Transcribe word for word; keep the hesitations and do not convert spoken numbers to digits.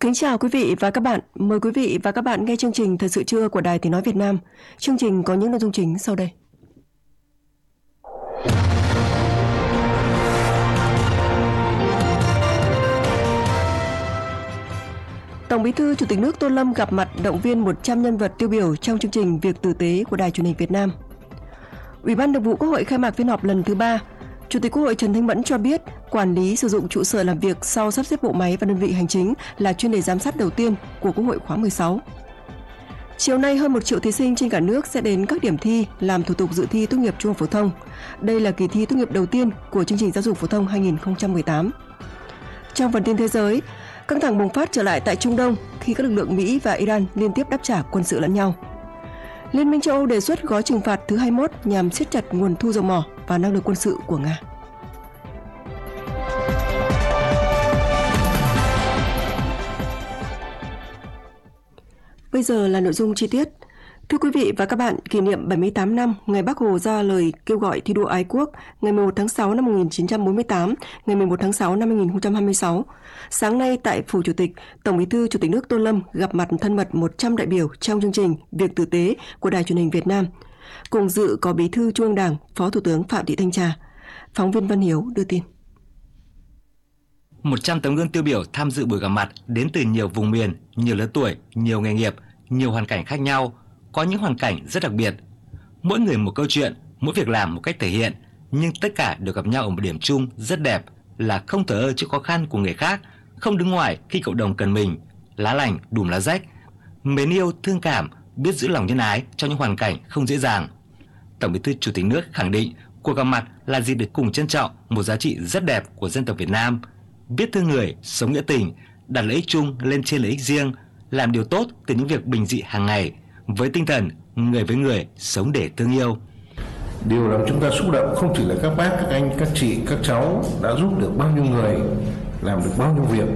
Kính chào quý vị và các bạn. Mời quý vị và các bạn nghe chương trình Thời sự trưa của Đài Tiếng nói Việt Nam. Chương trình có những nội dung chính sau đây. Tổng Bí thư Chủ tịch nước Tô Lâm gặp mặt động viên một trăm nhân vật tiêu biểu trong chương trình Việc tử tế của Đài Truyền hình Việt Nam. Ủy ban Thường vụ Quốc hội khai mạc phiên họp lần thứ ba. Chủ tịch Quốc hội Trần Thanh Mẫn cho biết, quản lý sử dụng trụ sở làm việc sau sắp xếp bộ máy và đơn vị hành chính là chuyên đề giám sát đầu tiên của Quốc hội khóa mười sáu. Chiều nay, hơn một triệu thí sinh trên cả nước sẽ đến các điểm thi làm thủ tục dự thi tốt nghiệp trung học phổ thông. Đây là kỳ thi tốt nghiệp đầu tiên của chương trình giáo dục phổ thông hai nghìn không trăm mười tám. Trong phần tin thế giới, căng thẳng bùng phát trở lại tại Trung Đông khi các lực lượng Mỹ và Iran liên tiếp đáp trả quân sự lẫn nhau. Liên minh châu Âu đề xuất gói trừng phạt thứ hai mươi mốt nhằm siết chặt nguồn thu dầu mỏ và năng lực quân sự của Nga. Bây giờ là nội dung chi tiết. Thưa quý vị và các bạn, kỷ niệm bảy mươi tám năm ngày Bác Hồ ra lời kêu gọi thi đua ái quốc ngày mười một tháng sáu năm một nghìn chín trăm bốn mươi tám, ngày mười một tháng sáu năm hai nghìn không trăm hai mươi sáu. Sáng nay tại Phủ Chủ tịch, Tổng Bí thư Chủ tịch nước Tô Lâm gặp mặt thân mật một trăm đại biểu trong chương trình Việc tử tế của Đài Truyền hình Việt Nam. Cùng dự có Bí thư Trung ương Đảng, Phó Thủ tướng Phạm Thị Thanh Trà. Phóng viên Văn Hiếu đưa tin. một trăm tấm gương tiêu biểu tham dự buổi gặp mặt đến từ nhiều vùng miền, nhiều lứa tuổi, nhiều nghề nghiệp, nhiều hoàn cảnh khác nhau, có những hoàn cảnh rất đặc biệt. Mỗi người một câu chuyện, mỗi việc làm một cách thể hiện, nhưng tất cả đều gặp nhau ở một điểm chung rất đẹp là không thờ ơ trước khó khăn của người khác, không đứng ngoài khi cộng đồng cần mình, lá lành đùm lá rách, mến yêu, thương cảm, biết giữ lòng nhân ái trong những hoàn cảnh không dễ dàng. Tổng Bí thư Chủ tịch nước khẳng định cuộc gặp mặt là dịp để cùng trân trọng một giá trị rất đẹp của dân tộc Việt Nam, biết thương người, sống nghĩa tình, đặt lợi ích chung lên trên lợi ích riêng, làm điều tốt từ những việc bình dị hàng ngày, với tinh thần người với người, sống để thương yêu. Điều làm chúng ta xúc động không chỉ là các bác, các anh, các chị, các cháu đã giúp được bao nhiêu người, làm được bao nhiêu việc,